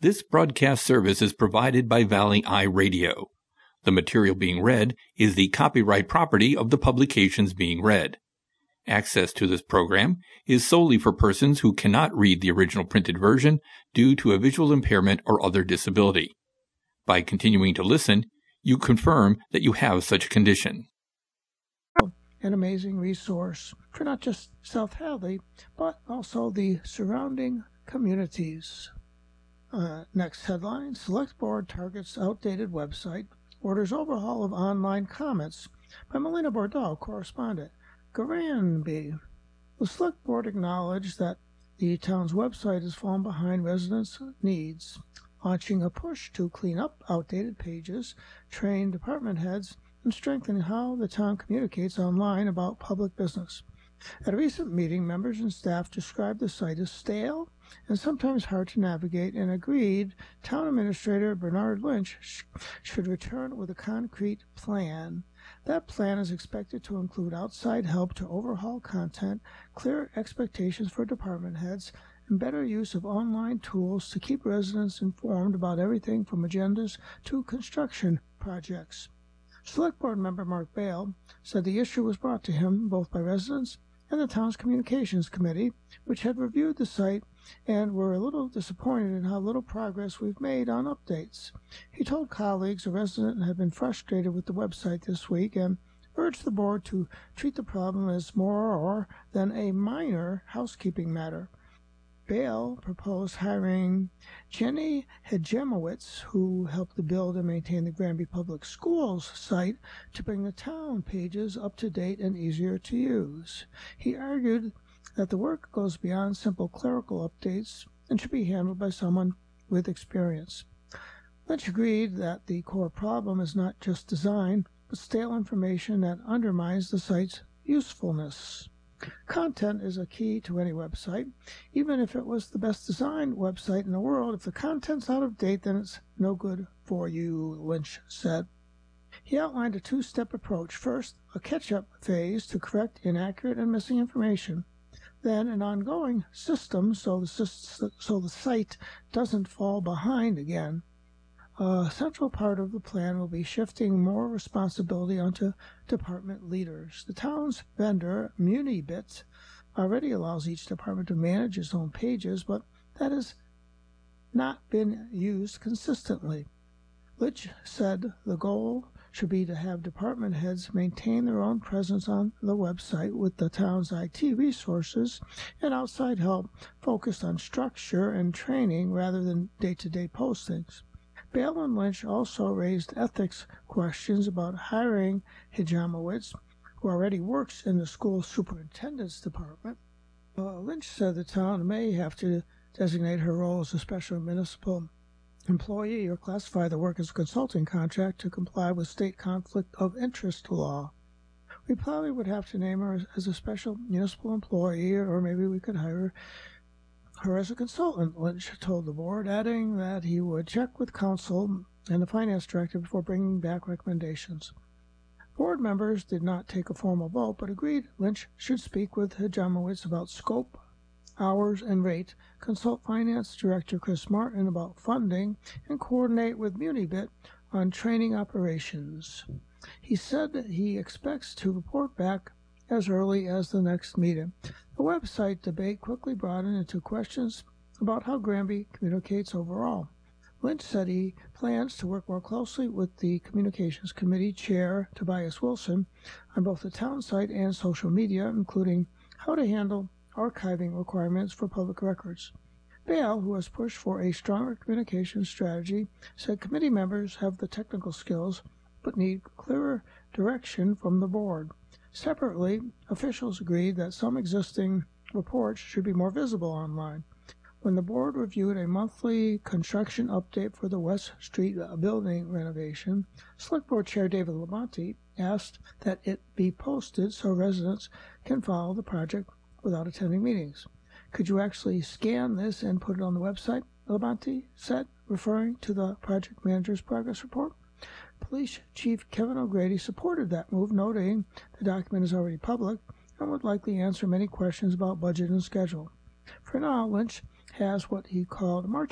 This broadcast service is provided by Valley Eye Radio. The material being read is the copyright property of the publications being read. Access to this program is solely for persons who cannot read the original printed version due to a visual impairment or other disability. By continuing to listen, you confirm that you have such a condition. An amazing resource for not just South Hadley, but also the surrounding communities. Next headline, Select Board targets outdated website, orders overhaul of online comments, by Melina Bordeaux, correspondent. Granby. The Select Board acknowledged that the town's website has fallen behind residents' needs, launching a push to clean up outdated pages, train department heads, and strengthen how the town communicates online about public business. At a recent meeting, members and staff described the site as stale and sometimes hard to navigate and agreed Town Administrator Bernard Lynch should return with a concrete plan. That plan is expected to include outside help to overhaul content, clear expectations for department heads, and better use of online tools to keep residents informed about everything from agendas to construction projects. Select Board member Mark Bale said the issue was brought to him both by residents and the town's communications committee, which had reviewed the site and were a little disappointed in how little progress we've made on updates. He told colleagues a resident had been frustrated with the website this week and urged the board to treat the problem as more than a minor housekeeping matter. Bale proposed hiring Jenny Hedgemowitz, who helped to build and maintain the Granby Public Schools site, to bring the town pages up to date and easier to use. He argued that the work goes beyond simple clerical updates and should be handled by someone with experience. Lynch agreed that the core problem is not just design, but stale information that undermines the site's usefulness. Content is a key to any website. Even if it was the best designed website in the world, if the content's out of date, then it's no good for you, Lynch said. He outlined a two-step approach. First, a catch-up phase to correct inaccurate and missing information. Then an ongoing system so the site doesn't fall behind again. A central part of the plan will be shifting more responsibility onto department leaders. The town's vendor, Munibit, already allows each department to manage its own pages, but that has not been used consistently. Lynch said the goal should be to have department heads maintain their own presence on the website with the town's IT resources and outside help focused on structure and training rather than day-to-day postings. Bale and Lynch also raised ethics questions about hiring Hedgemowitz, who already works in the school superintendent's department. Lynch said the town may have to designate her role as a special municipal employee or classify the work as a consulting contract to comply with state conflict of interest law. We probably would have to name her as a special municipal employee, or maybe we could hire her as a consultant, Lynch told the board, adding that he would check with council and the finance director before bringing back recommendations. Board members did not take a formal vote, but agreed Lynch should speak with Hedgemowitz about scope, hours, and rate, consult finance director Chris Martin about funding, and coordinate with Munibit on training operations. He said that he expects to report back as early as the next meeting. The website debate quickly broadened into questions about how Granby communicates overall. Lynch said he plans to work more closely with the Communications Committee Chair, Tobias Wilson, on both the town site and social media, including how to handle archiving requirements for public records. Bale, who has pushed for a stronger communication strategy, said committee members have the technical skills but need clearer direction from the board. Separately, officials agreed that some existing reports should be more visible online. When the board reviewed a monthly construction update for the West Street building renovation, Select Board Chair David Labonte asked that it be posted so residents can follow the project without attending meetings. Could you actually scan this and put it on the website? Labonte said, referring to the project manager's progress report. Police Chief Kevin O'Grady supported that move, noting the document is already public and would likely answer many questions about budget and schedule. For now, Lynch has what he called marching